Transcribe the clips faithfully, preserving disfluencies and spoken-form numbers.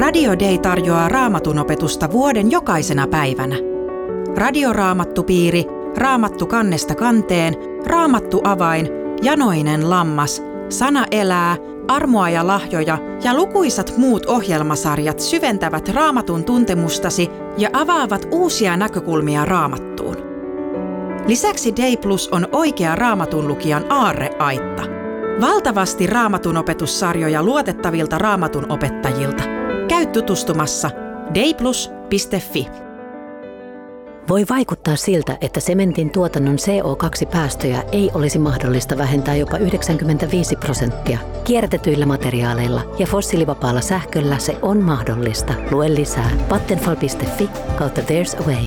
Radio Day tarjoaa Raamatun opetusta vuoden jokaisena päivänä. Radioraamattupiiri, Raamattu kannesta kanteen, Raamattu avain, Janoinen lammas, Sana elää, Armoa ja lahjoja ja lukuisat muut ohjelmasarjat syventävät Raamatun tuntemustasi ja avaavat uusia näkökulmia Raamattuun. Lisäksi Day Plus on oikea Raamatun lukijan aarreaitta. Valtavasti Raamatun opetussarjoja luotettavilta Raamatun opettajilta. Käy tutustumassa dayplus piste fi. Voi vaikuttaa siltä, että sementin tuotannon C O kaksi päästöjä ei olisi mahdollista vähentää jopa yhdeksänkymmentäviisi prosenttia. Kierrätetyillä materiaaleilla ja fossiilivapaalla sähköllä se on mahdollista. Lue lisää vattenfall piste fi kautta There's a Way.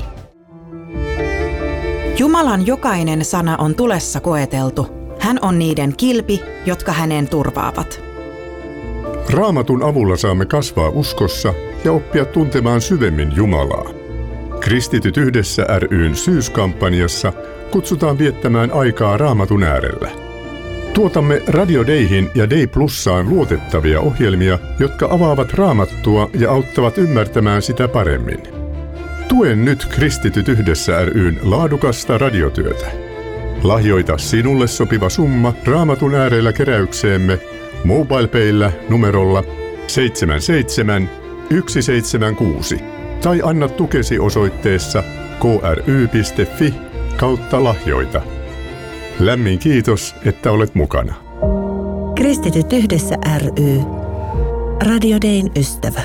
Jumalan jokainen sana on tulessa koeteltu. Hän on niiden kilpi, jotka häneen turvaavat. Raamatun avulla saamme kasvaa uskossa ja oppia tuntemaan syvemmin Jumalaa. Kristityt yhdessä ry:n syyskampanjassa kutsutaan viettämään aikaa Raamatun äärellä. Tuotamme Radio Dayhin ja Day Plussaan luotettavia ohjelmia, jotka avaavat Raamattua ja auttavat ymmärtämään sitä paremmin. Tuen nyt Kristityt yhdessä ry:n laadukasta radiotyötä. Lahjoita sinulle sopiva summa Raamatun äärellä keräykseemme MobilePayllä numerolla seitsemän seitsemän yksi seitsemän kuusi tai anna tukesi osoitteessa kry piste fi kautta lahjoita. Lämmin kiitos, että olet mukana. Kristityt yhdessä ry. Radio Dayn ystävä.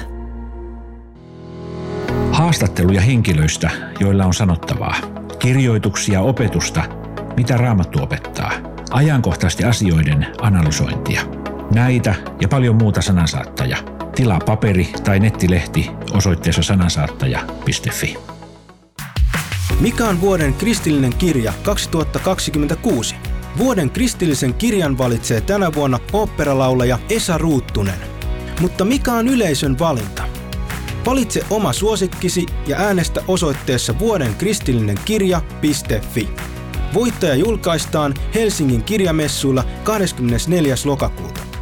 Haastatteluja henkilöistä, joilla on sanottavaa. Kirjoituksia, opetusta, mitä Raamattu opettaa. Ajankohtaisesti asioiden analysointia. Näitä ja paljon muuta Sanansaattaja. Tilaa paperi- tai nettilehti osoitteessa sanansaattaja piste fi. Mikä on vuoden kristillinen kirja kaksituhattakaksikymmentäkuusi? Vuoden kristillisen kirjan valitsee tänä vuonna oopperalaulaja Esa Ruuttunen. Mutta mikä on yleisön valinta? Valitse oma suosikkisi ja äänestä osoitteessa vuoden kristillinen kirja piste fi. Voittaja julkaistaan Helsingin kirjamessuilla kahdeskymmenesneljäs lokakuuta.